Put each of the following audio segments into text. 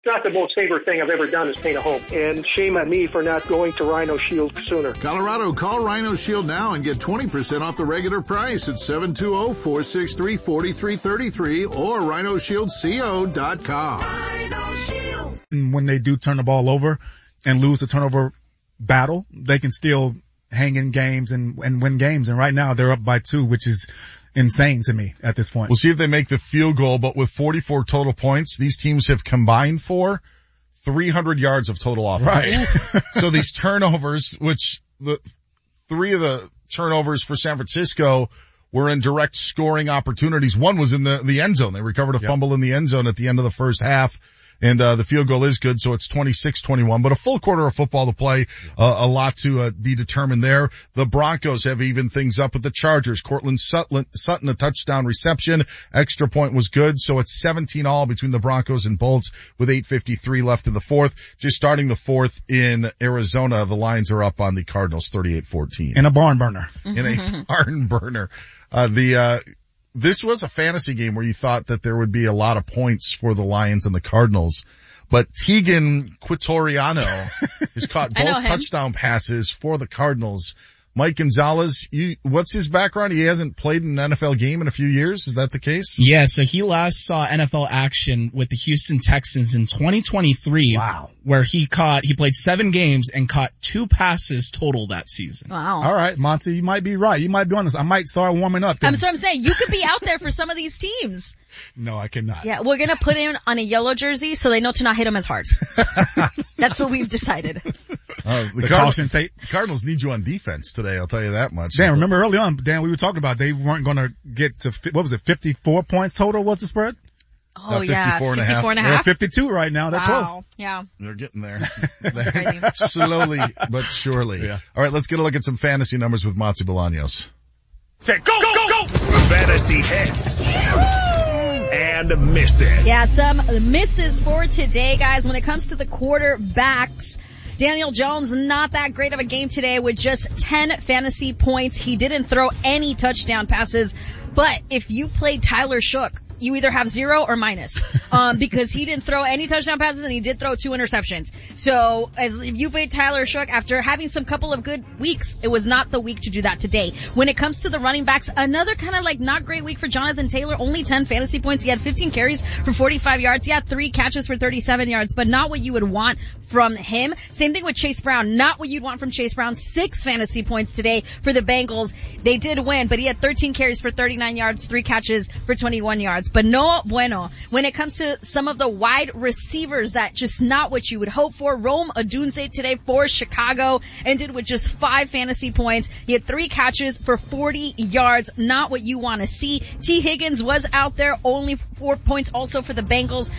not the most favorite thing I've ever done is paint a home. And shame on me for not going to Rhino Shield sooner. Colorado, call Rhino Shield now and get 20% off the regular price at 720-463-4333 or rhinoshieldco.com. Rhino Shield. When they do turn the ball over and lose the turnover battle, they can still hang in games and win games. And right now they're up by 2, which is insane to me at this point. We'll see if they make the field goal, but with 44 total points, these teams have combined for 300 yards of total offense. Right. So these turnovers, which the 3 of the turnovers for San Francisco were in direct scoring opportunities. One was in the end zone. They recovered a fumble in the end zone at the end of the first half. And the field goal is good, so it's 26-21. But a full quarter of football to play, a lot to be determined there. The Broncos have evened things up with the Chargers. Cortland Sutton, a touchdown reception. Extra point was good, so it's 17-all between the Broncos and Bolts with 8:53 left in the fourth. Just starting the fourth in Arizona, the Lions are up on the Cardinals 38-14. In a barn burner. In a barn burner. This was a fantasy game where you thought that there would be a lot of points for the Lions and the Cardinals, but Tegan Quitoriano has caught both touchdown passes for the Cardinals. Mike Gonzalez, what's his background? He hasn't played in an NFL game in a few years. Is that the case? Yeah, so he last saw NFL action with the Houston Texans in 2023. Wow. Where he played 7 games and caught 2 passes total that season. Wow. All right, Monty, you might be right. You might be honest. I might start warming up then. That's what I'm saying. You could be out there for some of these teams. No, I cannot. Yeah, we're gonna put him on a yellow jersey so they know to not hit him as hard. That's what we've decided. The caution tape. Cardinals need you on defense today, I'll tell you that much. Dan, remember early on, Dan, we were talking about they weren't gonna get to, 54 points total was the spread? Oh, yeah. 54 and a half. 54 and a They're half. at 52 right now. They're close. Yeah. They're getting there. Crazy. Slowly but surely. Yeah. All right, let's get a look at some fantasy numbers with Matzi Bolaños. Say go, go, go! Fantasy hits. And misses. Yeah, some misses for today, guys. When it comes to the quarterbacks, Daniel Jones, not that great of a game today with just 10 fantasy points. He didn't throw any touchdown passes. But if you played Tyler Shook, you either have 0 or minus, because he didn't throw any touchdown passes and he did throw 2 interceptions. So if you played Tyler Shook after having some couple of good weeks, it was not the week to do that today. When it comes to the running backs, another kind of like not great week for Jonathan Taylor, only 10 fantasy points. He had 15 carries for 45 yards. He had 3 catches for 37 yards, but not what you would want from him. Same thing with Chase Brown, not what you'd want from Chase Brown. 6 fantasy points today for the Bengals. They did win, but he had 13 carries for 39 yards, 3 catches for 21 yards. But no bueno. When it comes to some of the wide receivers, that just not what you would hope for. Rome Odunze today for Chicago ended with just 5 fantasy points. He had 3 catches for 40 yards. Not what you want to see. T. Higgins was out there, only 4 points also for the Bengals.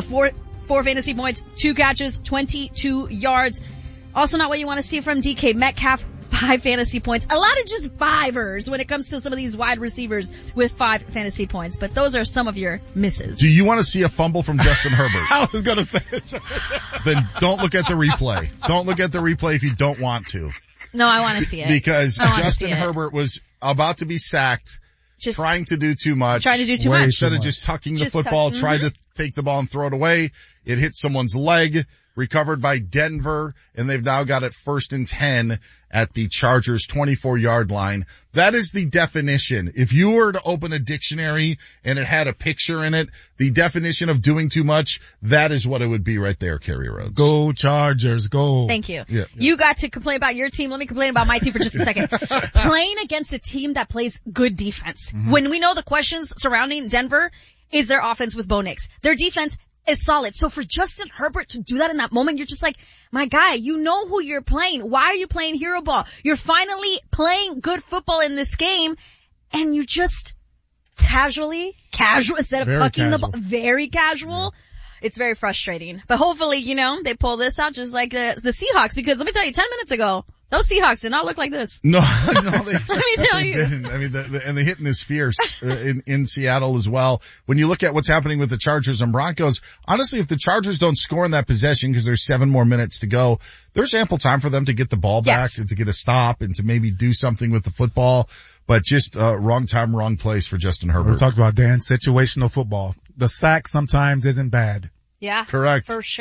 4 fantasy points, 2 catches, 22 yards. Also not what you want to see from DK Metcalf. 5 fantasy points. A lot of just fivers when it comes to some of these wide receivers with 5 fantasy points. But those are some of your misses. Do you want to see a fumble from Justin Herbert? I was going to say it. Then don't look at the replay. Don't look at the replay if you don't want to. No, I want to see it. Because Justin Herbert was about to be sacked, trying to do too much. Instead of just tucking the football, tried to take the ball and throw it away. It hit someone's leg, recovered by Denver, and they've now got it 1st and 10 at the Chargers 24-yard line. That is the definition. If you were to open a dictionary and it had a picture in it, the definition of doing too much, that is what it would be right there, Kerry Rhodes. Go Chargers, go. Thank you. Yeah. You got to complain about your team. Let me complain about my team for just a second. Playing against a team that plays good defense. Mm-hmm. When we know the questions surrounding Denver is their offense with Bo Nix. Their defense is solid. So for Justin Herbert to do that in that moment, you're just like, my guy, you know who you're playing. Why are you playing hero ball? You're finally playing good football in this game, and you just casual instead of tucking the ball. Very casual. Yeah. It's very frustrating. But hopefully, they pull this out just like the Seahawks, because let me tell you, 10 minutes ago, those Seahawks did not look like this. No, they let me tell you. Didn't. I mean, and the hitting is fierce in Seattle as well. When you look at what's happening with the Chargers and Broncos, honestly, if the Chargers don't score in that possession because there's 7 more minutes to go, there's ample time for them to get the ball back and to get a stop and to maybe do something with the football. But just wrong time, wrong place for Justin Herbert. We talked about, Dan, situational football. The sack sometimes isn't bad. Yeah. Correct. For sure.